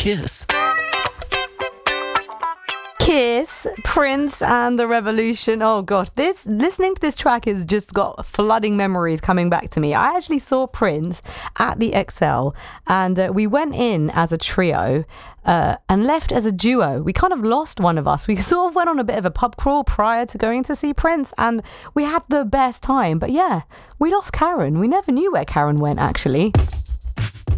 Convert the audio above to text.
Kiss. Kiss, Prince and the Revolution. Oh gosh, listening to this track has just got flooding memories coming back to me. I actually saw Prince at the ExCeL, and we went in as a trio and left as a duo. We kind of lost one of us. We sort of went on a bit of a pub crawl prior to going to see Prince, and we had the best time. But yeah, we lost Karen. We never knew where Karen went, actually.